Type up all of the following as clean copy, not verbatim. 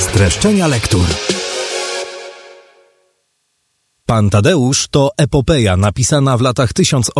Streszczenia lektur. Pan Tadeusz to epopeja napisana w latach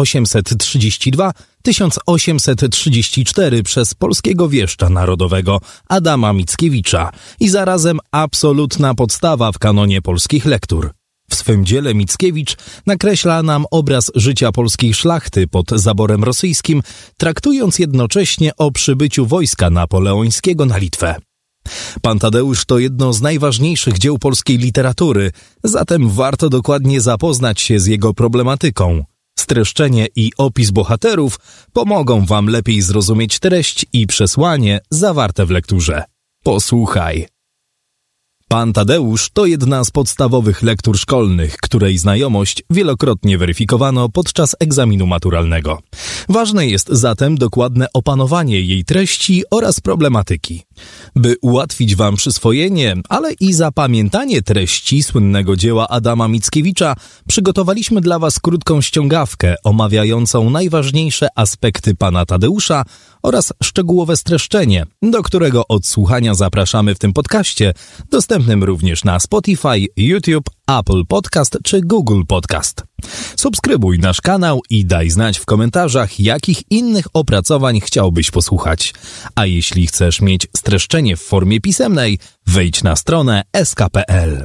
1832-1834 przez polskiego wieszcza narodowego Adama Mickiewicza i zarazem absolutna podstawa w kanonie polskich lektur. W swym dziele Mickiewicz nakreśla nam obraz życia polskiej szlachty pod zaborem rosyjskim, traktując jednocześnie o przybyciu wojska napoleońskiego na Litwę. Pan Tadeusz to jedno z najważniejszych dzieł polskiej literatury, zatem warto dokładnie zapoznać się z jego problematyką. Streszczenie i opis bohaterów pomogą wam lepiej zrozumieć treść i przesłanie zawarte w lekturze. Posłuchaj. Pan Tadeusz to jedna z podstawowych lektur szkolnych, której znajomość wielokrotnie weryfikowano podczas egzaminu maturalnego. Ważne jest zatem dokładne opanowanie jej treści oraz problematyki. By ułatwić wam przyswojenie, ale i zapamiętanie treści słynnego dzieła Adama Mickiewicza, przygotowaliśmy dla was krótką ściągawkę omawiającą najważniejsze aspekty pana Tadeusza oraz szczegółowe streszczenie, do którego odsłuchania zapraszamy w tym podcaście, dostępnym również na Spotify, YouTube, Apple Podcast czy Google Podcast. Subskrybuj nasz kanał i daj znać w komentarzach, jakich innych opracowań chciałbyś posłuchać. A jeśli chcesz mieć streszczenie w formie pisemnej, wejdź na stronę sk.pl.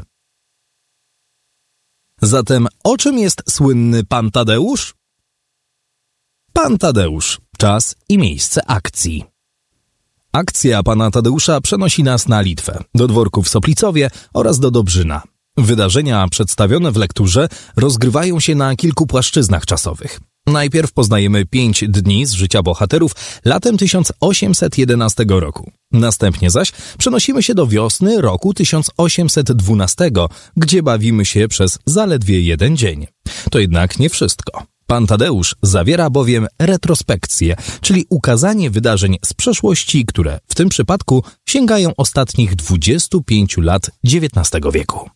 Zatem o czym jest słynny Pan Tadeusz? Pan Tadeusz. Czas i miejsce akcji. Akcja pana Tadeusza przenosi nas na Litwę, do dworku w Soplicowie oraz do Dobrzyna. Wydarzenia przedstawione w lekturze rozgrywają się na kilku płaszczyznach czasowych. Najpierw poznajemy 5 dni z życia bohaterów latem 1811 roku. Następnie zaś przenosimy się do wiosny roku 1812, gdzie bawimy się przez zaledwie 1 dzień. To jednak nie wszystko. Pan Tadeusz zawiera bowiem retrospekcję, czyli ukazanie wydarzeń z przeszłości, które w tym przypadku sięgają ostatnich 25 lat XIX wieku.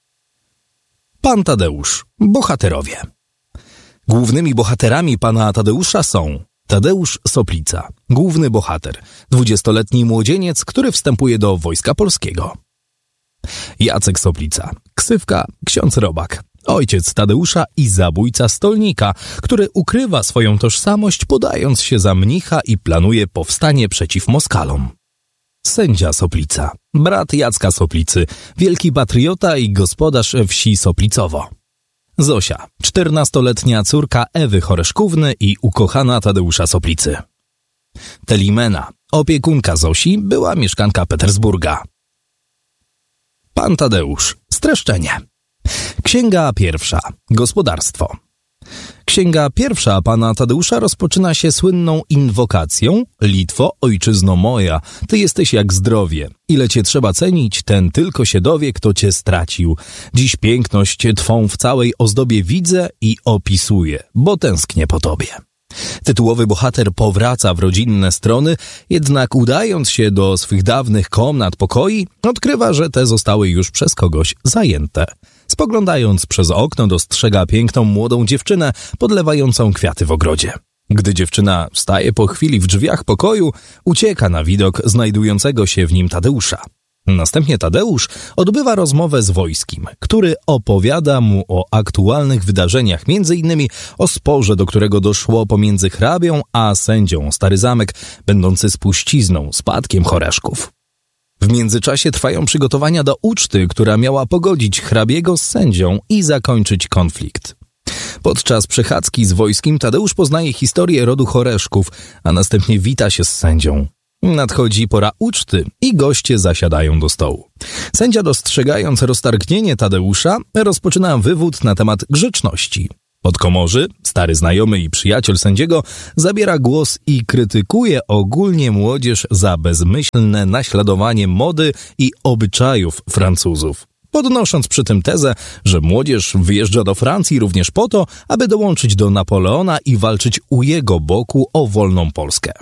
Pan Tadeusz. Bohaterowie. Głównymi bohaterami pana Tadeusza są Tadeusz Soplica, główny bohater, 20-letni młodzieniec, który wstępuje do Wojska Polskiego. Jacek Soplica, ksywka ksiądz Robak, ojciec Tadeusza i zabójca stolnika, który ukrywa swoją tożsamość, podając się za mnicha i planuje powstanie przeciw Moskalom. Sędzia Soplica, brat Jacka Soplicy, wielki patriota i gospodarz wsi Soplicowo. Zosia, 14-letnia córka Ewy Choreszkówny i ukochana Tadeusza Soplicy. Telimena, opiekunka Zosi, była mieszkanka Petersburga. Pan Tadeusz. Streszczenie. Księga pierwsza. Gospodarstwo. Księga pierwsza pana Tadeusza rozpoczyna się słynną inwokacją: Litwo, ojczyzno moja, ty jesteś jak zdrowie. Ile cię trzeba cenić, ten tylko się dowie, kto cię stracił. Dziś piękność twą w całej ozdobie widzę i opisuję, bo tęsknię po tobie. Tytułowy bohater powraca w rodzinne strony, jednak udając się do swych dawnych komnat pokoi, odkrywa, że te zostały już przez kogoś zajęte. Spoglądając przez okno, dostrzega piękną młodą dziewczynę podlewającą kwiaty w ogrodzie. Gdy dziewczyna staje po chwili w drzwiach pokoju, ucieka na widok znajdującego się w nim Tadeusza. Następnie Tadeusz odbywa rozmowę z Wojskim, który opowiada mu o aktualnych wydarzeniach, m.in. o sporze, do którego doszło pomiędzy hrabią a sędzią Stary Zamek, będący spuścizną, spadkiem Choreszków. W międzyczasie trwają przygotowania do uczty, która miała pogodzić hrabiego z sędzią i zakończyć konflikt. Podczas przechadzki z Wojskim Tadeusz poznaje historię rodu Choreszków, a następnie wita się z sędzią. Nadchodzi pora uczty i goście zasiadają do stołu. Sędzia, dostrzegając roztargnienie Tadeusza, rozpoczyna wywód na temat grzeczności. Podkomorzy, stary znajomy i przyjaciel sędziego, zabiera głos i krytykuje ogólnie młodzież za bezmyślne naśladowanie mody i obyczajów Francuzów, podnosząc przy tym tezę, że młodzież wyjeżdża do Francji również po to, aby dołączyć do Napoleona i walczyć u jego boku o wolną Polskę.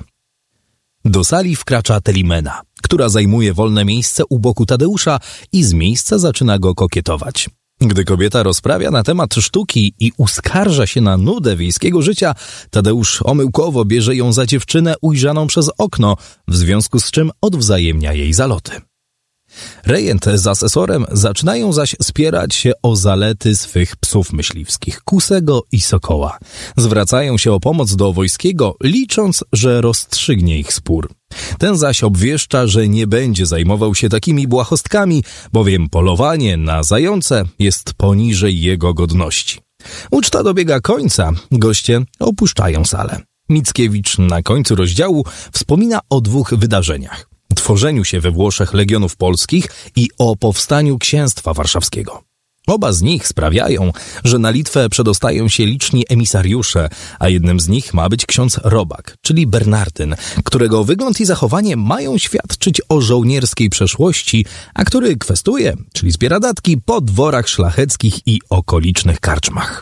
Do sali wkracza Telimena, która zajmuje wolne miejsce u boku Tadeusza i z miejsca zaczyna go kokietować. Gdy kobieta rozprawia na temat sztuki i uskarża się na nudę wiejskiego życia, Tadeusz omyłkowo bierze ją za dziewczynę ujrzaną przez okno, w związku z czym odwzajemnia jej zaloty. Rejent z asesorem zaczynają zaś spierać się o zalety swych psów myśliwskich, Kusego i Sokoła. Zwracają się o pomoc do Wojskiego, licząc, że rozstrzygnie ich spór. Ten zaś obwieszcza, że nie będzie zajmował się takimi błahostkami, bowiem polowanie na zające jest poniżej jego godności. Uczta dobiega końca, goście opuszczają salę. Mickiewicz na końcu rozdziału wspomina o 2 wydarzeniach. Tworzeniu się we Włoszech Legionów Polskich i o powstaniu Księstwa Warszawskiego. Oba z nich sprawiają, że na Litwę przedostają się liczni emisariusze, a jednym z nich ma być ksiądz Robak, czyli Bernardyn, którego wygląd i zachowanie mają świadczyć o żołnierskiej przeszłości, a który kwestuje, czyli zbiera datki po dworach szlacheckich i okolicznych karczmach.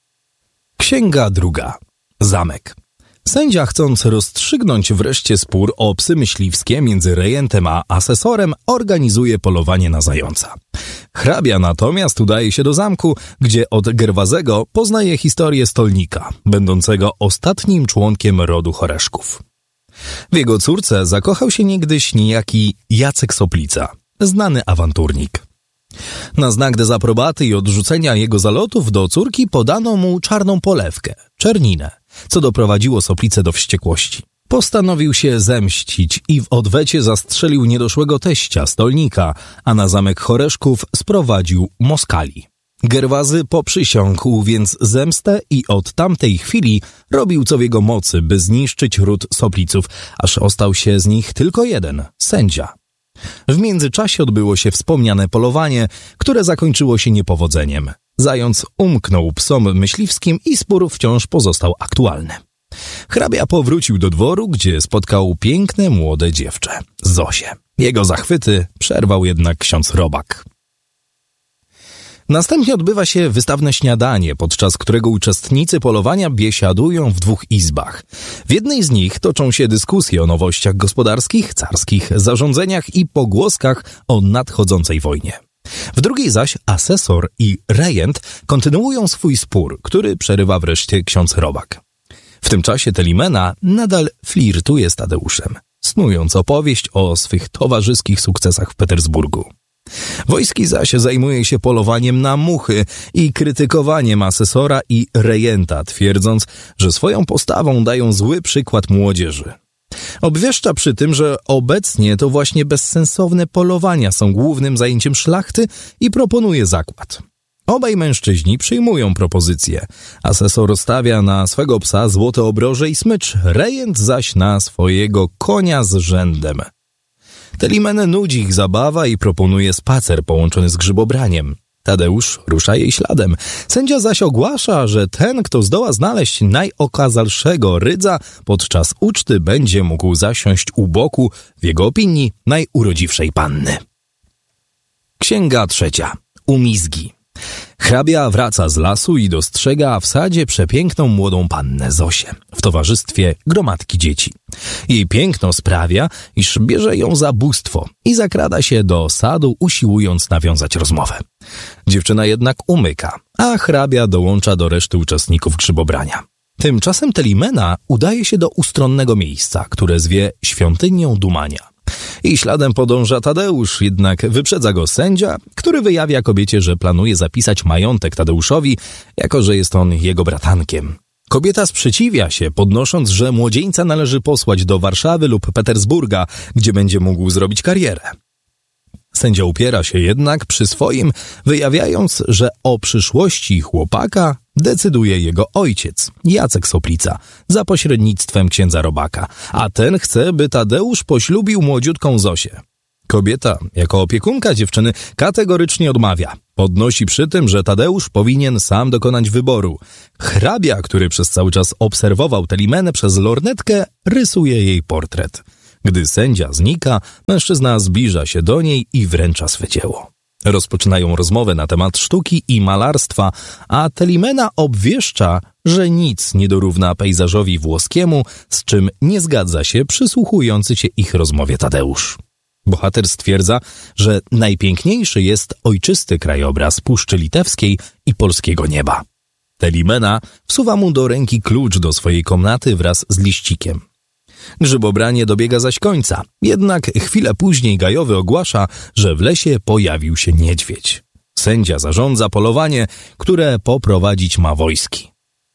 Księga 2. Zamek. Sędzia, chcąc rozstrzygnąć wreszcie spór o psy myśliwskie między rejentem a asesorem, organizuje polowanie na zająca. Hrabia natomiast udaje się do zamku, gdzie od Gerwazego poznaje historię stolnika, będącego ostatnim członkiem rodu Horeszków. W jego córce zakochał się niegdyś niejaki Jacek Soplica, znany awanturnik. Na znak dezaprobaty i odrzucenia jego zalotów do córki podano mu czarną polewkę, czerninę, co doprowadziło Soplicę do wściekłości. Postanowił się zemścić i w odwecie zastrzelił niedoszłego teścia, stolnika, a na zamek Horeszków sprowadził Moskali. Gerwazy poprzysiągł więc zemstę i od tamtej chwili robił co w jego mocy, by zniszczyć ród Sopliców, aż ostał się z nich tylko jeden, sędzia. W międzyczasie odbyło się wspomniane polowanie, które zakończyło się niepowodzeniem. Zając umknął psom myśliwskim i spór wciąż pozostał aktualny. Hrabia powrócił do dworu, gdzie spotkał piękne młode dziewczę, Zosię. Jego zachwyty przerwał jednak ksiądz Robak. Następnie odbywa się wystawne śniadanie, podczas którego uczestnicy polowania biesiadują w 2 izbach. W jednej z nich toczą się dyskusje o nowościach gospodarskich, carskich zarządzeniach i pogłoskach o nadchodzącej wojnie. W drugiej zaś asesor i rejent kontynuują swój spór, który przerywa wreszcie ksiądz Robak. W tym czasie Telimena nadal flirtuje z Tadeuszem, snując opowieść o swych towarzyskich sukcesach w Petersburgu. Wojski zaś zajmuje się polowaniem na muchy i krytykowaniem asesora i rejenta, twierdząc, że swoją postawą dają zły przykład młodzieży. Obwieszcza przy tym, że obecnie to właśnie bezsensowne polowania są głównym zajęciem szlachty i proponuje zakład. Obaj mężczyźni przyjmują propozycję. Asesor stawia na swego psa złote obroże i smycz, rejent zaś na swojego konia z rzędem. Telimenę nudzi ich zabawa i proponuje spacer połączony z grzybobraniem. Tadeusz rusza jej śladem. Sędzia zaś ogłasza, że ten, kto zdoła znaleźć najokazalszego rydza, podczas uczty będzie mógł zasiąść u boku, w jego opinii, najurodziwszej panny. Księga 3. Umizgi. Hrabia wraca z lasu i dostrzega w sadzie przepiękną młodą pannę Zosię w towarzystwie gromadki dzieci. Jej piękno sprawia, iż bierze ją za bóstwo i zakrada się do sadu, usiłując nawiązać rozmowę. Dziewczyna jednak umyka, a hrabia dołącza do reszty uczestników grzybobrania. Tymczasem Telimena udaje się do ustronnego miejsca, które zwie Świątynią Dumania. I śladem podąża Tadeusz, jednak wyprzedza go sędzia, który wyjawia kobiecie, że planuje zapisać majątek Tadeuszowi, jako że jest on jego bratankiem. Kobieta sprzeciwia się, podnosząc, że młodzieńca należy posłać do Warszawy lub Petersburga, gdzie będzie mógł zrobić karierę. Sędzia upiera się jednak przy swoim, wyjawiając, że o przyszłości chłopaka decyduje jego ojciec, Jacek Soplica, za pośrednictwem księdza Robaka, a ten chce, by Tadeusz poślubił młodziutką Zosię. Kobieta, jako opiekunka dziewczyny, kategorycznie odmawia. Podnosi przy tym, że Tadeusz powinien sam dokonać wyboru. Hrabia, który przez cały czas obserwował Telimenę przez lornetkę, rysuje jej portret. Gdy sędzia znika, mężczyzna zbliża się do niej i wręcza swe dzieło. Rozpoczynają rozmowę na temat sztuki i malarstwa, a Telimena obwieszcza, że nic nie dorówna pejzażowi włoskiemu, z czym nie zgadza się przysłuchujący się ich rozmowie Tadeusz. Bohater stwierdza, że najpiękniejszy jest ojczysty krajobraz Puszczy Litewskiej i polskiego nieba. Telimena wsuwa mu do ręki klucz do swojej komnaty wraz z liścikiem. Grzybobranie dobiega zaś końca, jednak chwilę później Gajowy ogłasza, że w lesie pojawił się niedźwiedź. Sędzia zarządza polowanie, które poprowadzić ma wojski.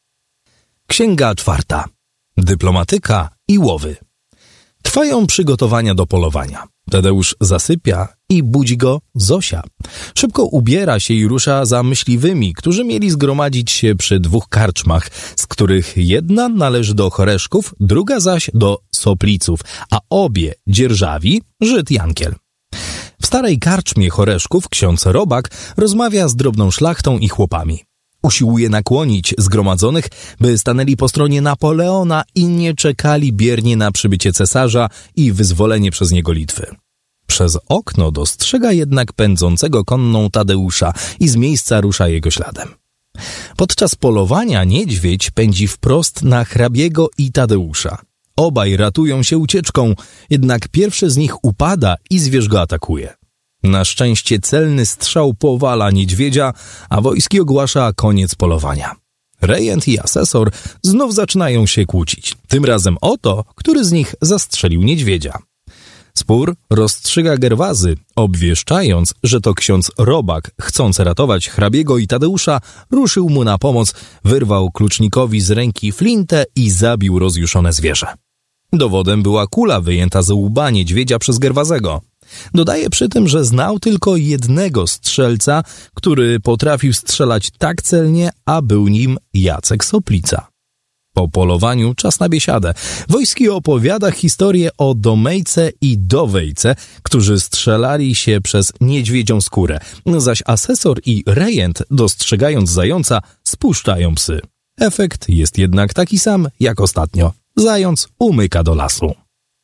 Księga 4. Dyplomatyka i łowy. Trwają przygotowania do polowania. Tadeusz zasypia i budzi go Zosia. Szybko ubiera się i rusza za myśliwymi, którzy mieli zgromadzić się przy 2 karczmach, z których jedna należy do Choreszków, druga zaś do Sopliców, a obie dzierżawi Żyd Jankiel. W starej karczmie Choreszków ksiądz Robak rozmawia z drobną szlachtą i chłopami. Usiłuje nakłonić zgromadzonych, by stanęli po stronie Napoleona i nie czekali biernie na przybycie cesarza i wyzwolenie przez niego Litwy. Przez okno dostrzega jednak pędzącego konną Tadeusza i z miejsca rusza jego śladem. Podczas polowania niedźwiedź pędzi wprost na hrabiego i Tadeusza. Obaj ratują się ucieczką, jednak pierwszy z nich upada i zwierz go atakuje. Na szczęście celny strzał powala niedźwiedzia, a wojski ogłasza koniec polowania. Rejent i asesor znów zaczynają się kłócić, tym razem o to, który z nich zastrzelił niedźwiedzia. Spór rozstrzyga Gerwazy, obwieszczając, że to ksiądz Robak, chcąc ratować hrabiego i Tadeusza, ruszył mu na pomoc, wyrwał klucznikowi z ręki flintę i zabił rozjuszone zwierzę. Dowodem była kula wyjęta z łba niedźwiedzia przez Gerwazego. Dodaje przy tym, że znał tylko jednego strzelca, który potrafił strzelać tak celnie, a był nim Jacek Soplica. Po polowaniu czas na biesiadę. Wojski opowiada historię o Domejce i Dowejce, którzy strzelali się przez niedźwiedzią skórę, zaś asesor i rejent, dostrzegając zająca, spuszczają psy. Efekt jest jednak taki sam jak ostatnio. Zając umyka do lasu.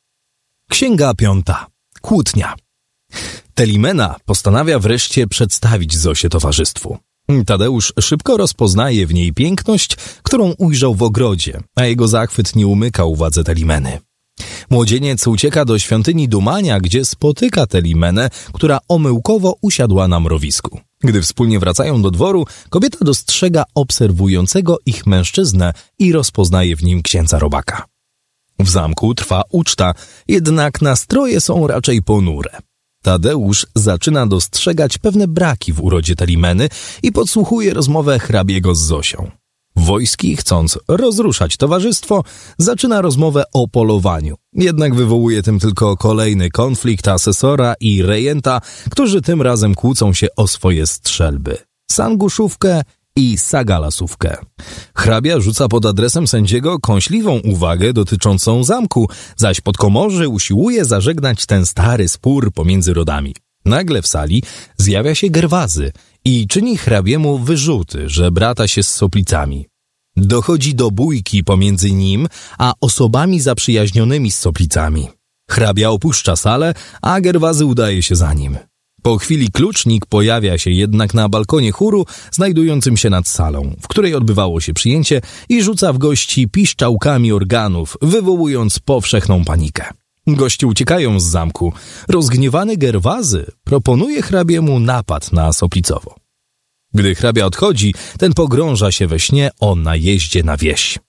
Księga 5. Kłótnia. Telimena postanawia wreszcie przedstawić Zosię towarzystwu. Tadeusz szybko rozpoznaje w niej piękność, którą ujrzał w ogrodzie, a jego zachwyt nie umyka uwadze Telimeny. Młodzieniec ucieka do świątyni Dumania, gdzie spotyka Telimenę, która omyłkowo usiadła na mrowisku. Gdy wspólnie wracają do dworu, kobieta dostrzega obserwującego ich mężczyznę i rozpoznaje w nim księdza Robaka. W zamku trwa uczta, jednak nastroje są raczej ponure. Tadeusz zaczyna dostrzegać pewne braki w urodzie Telimeny i podsłuchuje rozmowę hrabiego z Zosią. Wojski, chcąc rozruszać towarzystwo, zaczyna rozmowę o polowaniu. Jednak wywołuje tym tylko kolejny konflikt asesora i rejenta, którzy tym razem kłócą się o swoje strzelby. Sanguszówkę i sagalasówkę. Hrabia rzuca pod adresem sędziego kąśliwą uwagę dotyczącą zamku, zaś podkomorzy usiłuje zażegnać ten stary spór pomiędzy rodami. Nagle w sali zjawia się Gerwazy i czyni hrabiemu wyrzuty, że brata się z Soplicami. Dochodzi do bójki pomiędzy nim a osobami zaprzyjaźnionymi z Soplicami. Hrabia opuszcza salę, a Gerwazy udaje się za nim. Po chwili klucznik pojawia się jednak na balkonie chóru znajdującym się nad salą, w której odbywało się przyjęcie, i rzuca w gości piszczałkami organów, wywołując powszechną panikę. Goście uciekają z zamku. Rozgniewany Gerwazy proponuje hrabiemu napad na Soplicowo. Gdy hrabia odchodzi, ten pogrąża się we śnie o najeździe na wieś.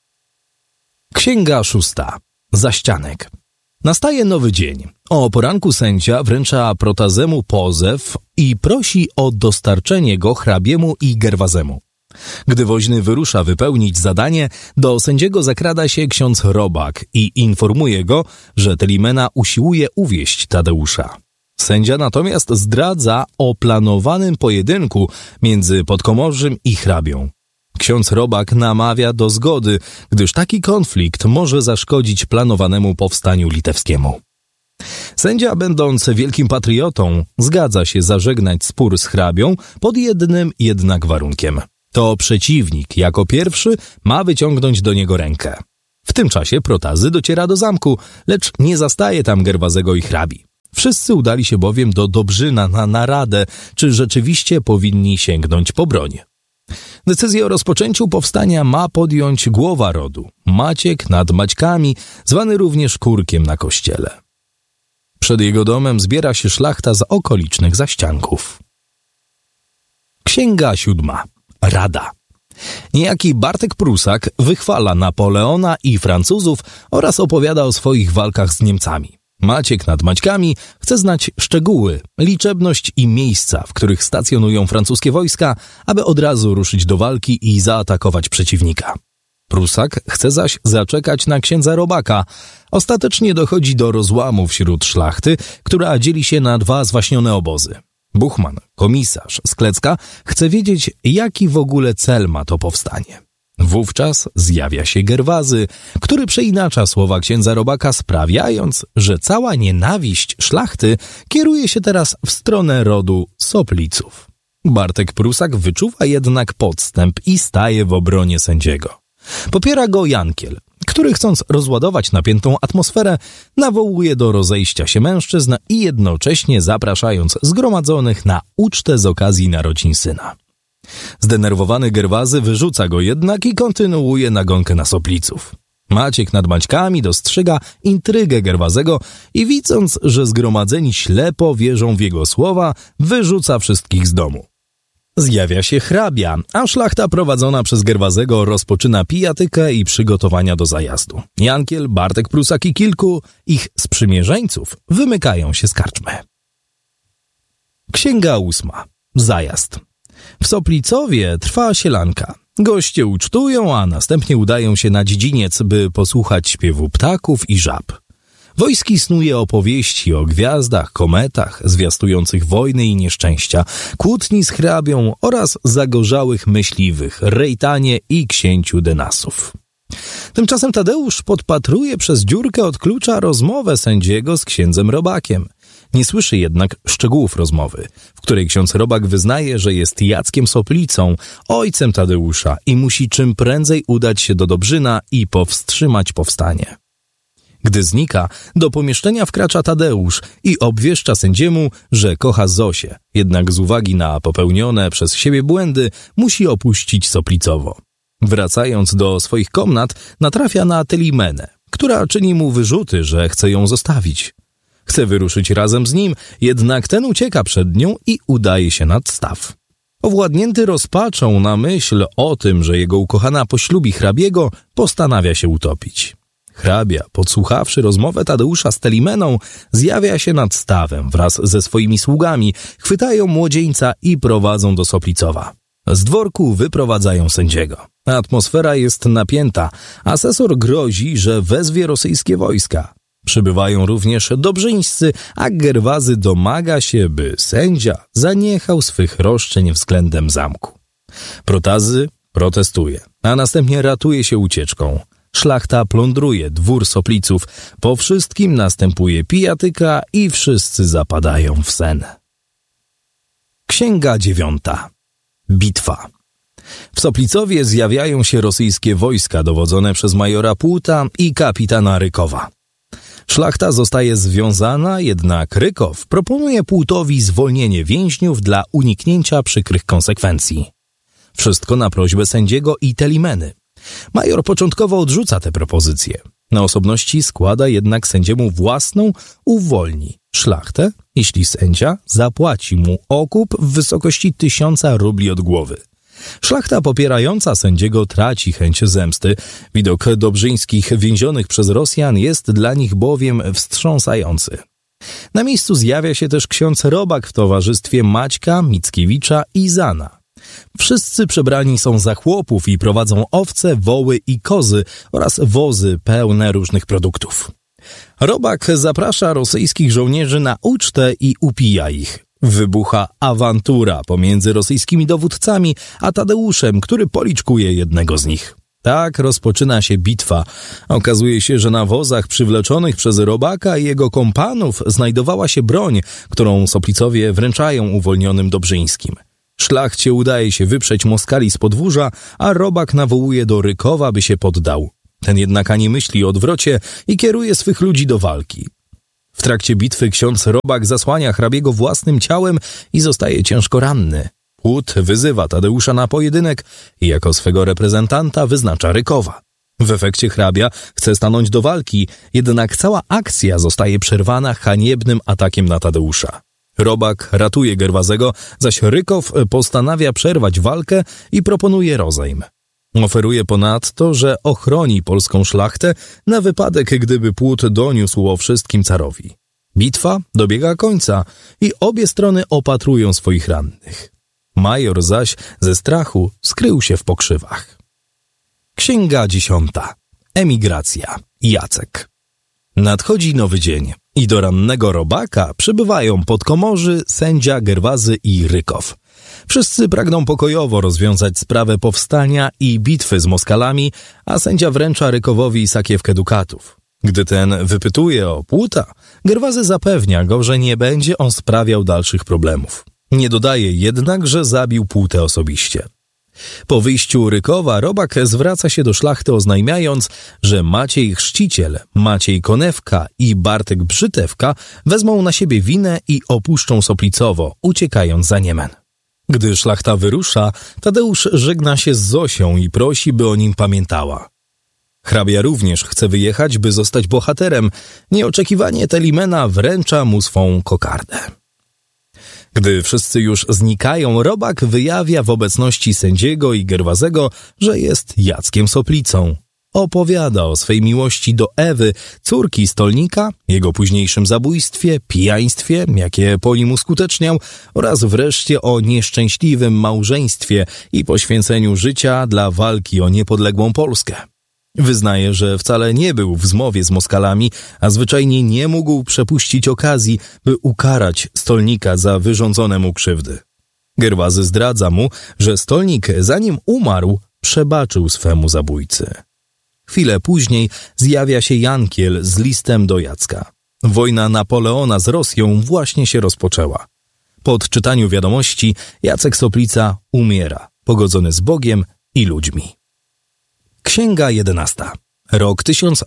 Księga 6. Zaścianek. Nastaje nowy dzień. O poranku sędzia wręcza Protazemu pozew i prosi o dostarczenie go hrabiemu i Gerwazemu. Gdy woźny wyrusza wypełnić zadanie, do sędziego zakrada się ksiądz Robak i informuje go, że Telimena usiłuje uwieść Tadeusza. Sędzia natomiast zdradza o planowanym pojedynku między podkomorzym i hrabią. Ksiądz Robak namawia do zgody, gdyż taki konflikt może zaszkodzić planowanemu powstaniu litewskiemu. Sędzia, będąc wielkim patriotą, zgadza się zażegnać spór z hrabią pod jednym jednak warunkiem. To przeciwnik jako pierwszy ma wyciągnąć do niego rękę. W tym czasie Protazy dociera do zamku, lecz nie zastaje tam Gerwazego i hrabi. Wszyscy udali się bowiem do Dobrzyna na naradę, czy rzeczywiście powinni sięgnąć po broń. Decyzję o rozpoczęciu powstania ma podjąć głowa rodu, Maciek nad Maćkami, zwany również Kurkiem na kościele. Przed jego domem zbiera się szlachta z okolicznych zaścianków. Księga 7. Rada. Niejaki Bartek Prusak wychwala Napoleona i Francuzów oraz opowiada o swoich walkach z Niemcami. Maciek nad Maćkami chce znać szczegóły, liczebność i miejsca, w których stacjonują francuskie wojska, aby od razu ruszyć do walki i zaatakować przeciwnika. Prusak chce zaś zaczekać na księdza Robaka. Ostatecznie dochodzi do rozłamu wśród szlachty, która dzieli się na dwa zwaśnione obozy. Buchman, komisarz z Klecka, chce wiedzieć, jaki w ogóle cel ma to powstanie. Wówczas zjawia się Gerwazy, który przeinacza słowa księdza Robaka, sprawiając, że cała nienawiść szlachty kieruje się teraz w stronę rodu Sopliców. Bartek Prusak wyczuwa jednak podstęp i staje w obronie sędziego. Popiera go Jankiel, który chcąc rozładować napiętą atmosferę, nawołuje do rozejścia się mężczyzn i jednocześnie zapraszając zgromadzonych na ucztę z okazji narodzin syna. Zdenerwowany Gerwazy wyrzuca go jednak i kontynuuje nagonkę na Sopliców. Maciek nad Maćkami dostrzega intrygę Gerwazego i widząc, że zgromadzeni ślepo wierzą w jego słowa, wyrzuca wszystkich z domu. Zjawia się hrabia, a szlachta prowadzona przez Gerwazego rozpoczyna pijatykę i przygotowania do zajazdu. Jankiel, Bartek Prusak i kilku ich sprzymierzeńców wymykają się z karczmy. Księga 8. Zajazd. W Soplicowie trwa sielanka. Goście ucztują, a następnie udają się na dziedziniec, by posłuchać śpiewu ptaków i żab. Wojski snuje opowieści o gwiazdach, kometach, zwiastujących wojny i nieszczęścia, kłótni z hrabią oraz zagorzałych myśliwych, Rejtanie i księciu Denasów. Tymczasem Tadeusz podpatruje przez dziurkę od klucza rozmowę sędziego z księdzem Robakiem. Nie słyszy jednak szczegółów rozmowy, w której ksiądz Robak wyznaje, że jest Jackiem Soplicą, ojcem Tadeusza i musi czym prędzej udać się do Dobrzyna i powstrzymać powstanie. Gdy znika, do pomieszczenia wkracza Tadeusz i obwieszcza sędziemu, że kocha Zosię, jednak z uwagi na popełnione przez siebie błędy musi opuścić Soplicowo. Wracając do swoich komnat, natrafia na Telimenę, która czyni mu wyrzuty, że chce ją zostawić. Chce wyruszyć razem z nim, jednak ten ucieka przed nią i udaje się nad staw. Owładnięty rozpaczą na myśl o tym, że jego ukochana poślubi hrabiego, postanawia się utopić. Hrabia, podsłuchawszy rozmowę Tadeusza z Telimeną, zjawia się nad stawem wraz ze swoimi sługami, chwytają młodzieńca i prowadzą do Soplicowa. Z dworku wyprowadzają sędziego. Atmosfera jest napięta. Asesor grozi, że wezwie rosyjskie wojska. Przybywają również dobrzyńscy, a Gerwazy domaga się, by sędzia zaniechał swych roszczeń względem zamku. Protazy protestuje, a następnie ratuje się ucieczką. Szlachta plądruje dwór Sopliców, po wszystkim następuje pijatyka i wszyscy zapadają w sen. Księga 9. Bitwa. W Soplicowie zjawiają się rosyjskie wojska dowodzone przez majora Płuta i kapitana Rykowa. Szlachta zostaje związana, jednak Rykow proponuje Płutowi zwolnienie więźniów dla uniknięcia przykrych konsekwencji. Wszystko na prośbę sędziego i Telimeny. Major początkowo odrzuca tę propozycję. Na osobności składa jednak sędziemu własną uwolni szlachtę, jeśli sędzia zapłaci mu okup w wysokości 1000 rubli od głowy. Szlachta popierająca sędziego traci chęć zemsty. Widok dobrzyńskich więzionych przez Rosjan jest dla nich bowiem wstrząsający. Na miejscu zjawia się też ksiądz Robak w towarzystwie Maćka, Mickiewicza i Zana. Wszyscy przebrani są za chłopów i prowadzą owce, woły i kozy oraz wozy pełne różnych produktów. Robak zaprasza rosyjskich żołnierzy na ucztę i upija ich. Wybucha awantura pomiędzy rosyjskimi dowódcami a Tadeuszem, który policzkuje jednego z nich. Tak rozpoczyna się bitwa. Okazuje się, że na wozach przywleczonych przez Robaka i jego kompanów znajdowała się broń, którą Soplicowie wręczają uwolnionym Dobrzyńskim. Szlachcie udaje się wyprzeć Moskali z podwórza, a Robak nawołuje do Rykowa, by się poddał. Ten jednak ani myśli o odwrocie i kieruje swych ludzi do walki. W trakcie bitwy ksiądz Robak zasłania hrabiego własnym ciałem i zostaje ciężko ranny. Płód wyzywa Tadeusza na pojedynek i jako swego reprezentanta wyznacza Rykowa. W efekcie hrabia chce stanąć do walki, jednak cała akcja zostaje przerwana haniebnym atakiem na Tadeusza. Robak ratuje Gerwazego, zaś Rykow postanawia przerwać walkę i proponuje rozejm. Oferuje ponadto, że ochroni polską szlachtę na wypadek, gdyby płód doniósł o wszystkim carowi. Bitwa dobiega końca i obie strony opatrują swoich rannych. Major zaś ze strachu skrył się w pokrzywach. Księga 10. Emigracja. Jacek. Nadchodzi nowy dzień i do rannego Robaka przybywają podkomorzy, sędzia, Gerwazy i Rykow. Wszyscy pragną pokojowo rozwiązać sprawę powstania i bitwy z Moskalami, a sędzia wręcza Rykowowi sakiewkę dukatów. Gdy ten wypytuje o płuta, Gerwazy zapewnia go, że nie będzie on sprawiał dalszych problemów. Nie dodaje jednak, że zabił płutę osobiście. Po wyjściu Rykowa Robak zwraca się do szlachty, oznajmiając, że Maciej Chrzciciel, Maciej Konewka i Bartek Brzytewka wezmą na siebie winę i opuszczą Soplicowo, uciekając za Niemen. Gdy szlachta wyrusza, Tadeusz żegna się z Zosią i prosi, by o nim pamiętała. Hrabia również chce wyjechać, by zostać bohaterem. Nieoczekiwanie Telimena wręcza mu swą kokardę. Gdy wszyscy już znikają, Robak wyjawia w obecności sędziego i Gerwazego, że jest Jackiem Soplicą. Opowiada o swej miłości do Ewy, córki stolnika, jego późniejszym zabójstwie, pijaństwie, jakie po nim uskuteczniał, oraz wreszcie o nieszczęśliwym małżeństwie i poświęceniu życia dla walki o niepodległą Polskę. Wyznaje, że wcale nie był w zmowie z Moskalami, a zwyczajnie nie mógł przepuścić okazji, by ukarać stolnika za wyrządzone mu krzywdy. Gerwazy zdradza mu, że stolnik, zanim umarł, przebaczył swemu zabójcy. Chwilę później zjawia się Jankiel z listem do Jacka. Wojna Napoleona z Rosją właśnie się rozpoczęła. Po odczytaniu wiadomości Jacek Soplica umiera, pogodzony z Bogiem i ludźmi. Księga 11. Rok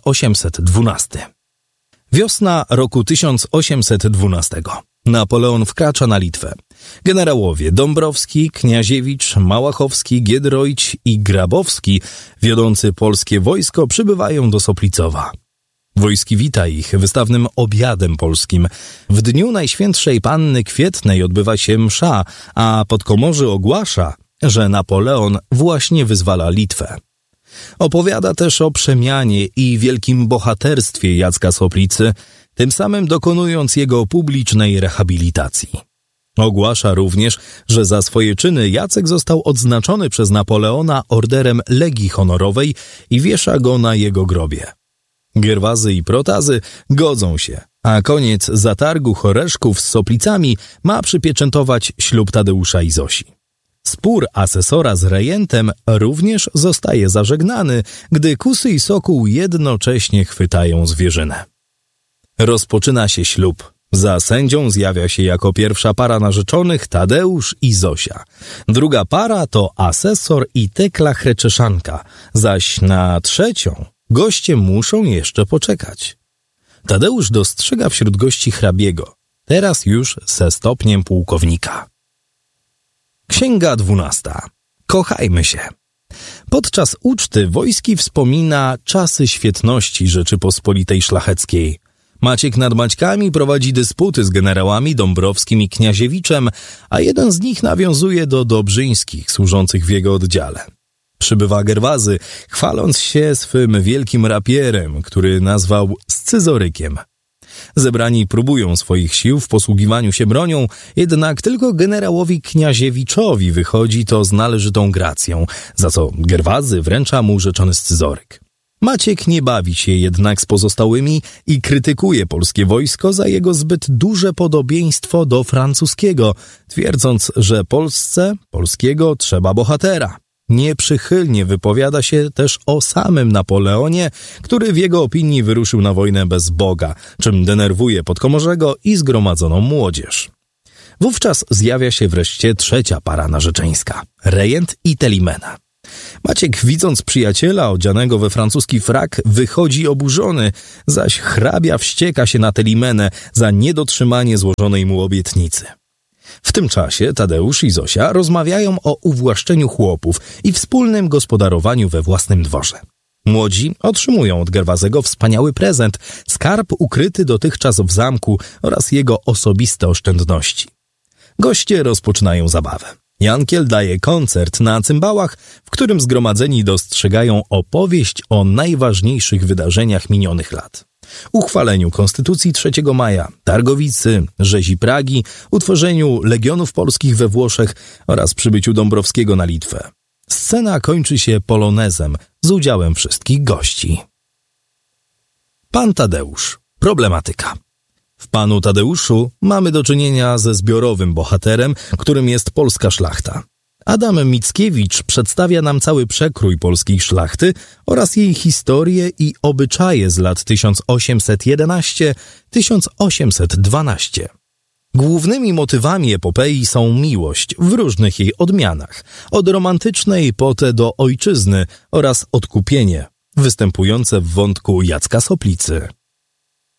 1812. Wiosna roku 1812. Napoleon wkracza na Litwę. Generałowie Dąbrowski, Kniaziewicz, Małachowski, Giedroyć i Grabowski, wiodący polskie wojsko, przybywają do Soplicowa. Wojski wita ich wystawnym obiadem polskim. W dniu Najświętszej Panny Kwietnej odbywa się msza, a podkomorzy ogłasza, że Napoleon właśnie wyzwala Litwę. Opowiada też o przemianie i wielkim bohaterstwie Jacka Soplicy, tym samym dokonując jego publicznej rehabilitacji. Ogłasza również, że za swoje czyny Jacek został odznaczony przez Napoleona orderem Legii Honorowej i wiesza go na jego grobie. Gerwazy i Protazy godzą się, a koniec zatargu Horeszków z Soplicami ma przypieczętować ślub Tadeusza i Zosi. Spór asesora z rejentem również zostaje zażegnany, gdy Kusy i Sokół jednocześnie chwytają zwierzynę. Rozpoczyna się ślub. Za sędzią zjawia się jako pierwsza para narzeczonych Tadeusz i Zosia. Druga para to asesor i Tekla Chreczeszanka, zaś na trzecią goście muszą jeszcze poczekać. Tadeusz dostrzega wśród gości hrabiego, teraz już ze stopniem pułkownika. Księga 12. Kochajmy się. Podczas uczty Wojski wspomina czasy świetności Rzeczypospolitej Szlacheckiej. Maciek nad Maćkami prowadzi dysputy z generałami Dąbrowskim i Kniaziewiczem, a jeden z nich nawiązuje do Dobrzyńskich służących w jego oddziale. Przybywa Gerwazy, chwaląc się swym wielkim rapierem, który nazwał scyzorykiem. Zebrani próbują swoich sił w posługiwaniu się bronią, jednak tylko generałowi Kniaziewiczowi wychodzi to z należytą gracją, za co Gerwazy wręcza mu rzeczony scyzoryk. Maciek nie bawi się jednak z pozostałymi i krytykuje polskie wojsko za jego zbyt duże podobieństwo do francuskiego, twierdząc, że polskiego trzeba bohatera. Nieprzychylnie wypowiada się też o samym Napoleonie, który w jego opinii wyruszył na wojnę bez Boga, czym denerwuje podkomorzego i zgromadzoną młodzież. Wówczas zjawia się wreszcie trzecia para narzeczeńska, rejent i Telimena. Maciek, widząc przyjaciela odzianego we francuski frak, wychodzi oburzony, zaś hrabia wścieka się na Telimenę za niedotrzymanie złożonej mu obietnicy. W tym czasie Tadeusz i Zosia rozmawiają o uwłaszczeniu chłopów i wspólnym gospodarowaniu we własnym dworze. Młodzi otrzymują od Gerwazego wspaniały prezent, skarb ukryty dotychczas w zamku oraz jego osobiste oszczędności. Goście rozpoczynają zabawę. Jankiel daje koncert na cymbałach, w którym zgromadzeni dostrzegają opowieść o najważniejszych wydarzeniach minionych lat. Uchwaleniu Konstytucji 3 maja, Targowicy, rzezi Pragi, utworzeniu Legionów Polskich we Włoszech oraz przybyciu Dąbrowskiego na Litwę. Scena kończy się polonezem z udziałem wszystkich gości. Pan Tadeusz. Problematyka. W panu Tadeuszu mamy do czynienia ze zbiorowym bohaterem, którym jest polska szlachta. Adam Mickiewicz przedstawia nam cały przekrój polskiej szlachty oraz jej historię i obyczaje z lat 1811-1812. Głównymi motywami epopei są miłość w różnych jej odmianach, od romantycznej po tę do ojczyzny oraz odkupienie, występujące w wątku Jacka Soplicy.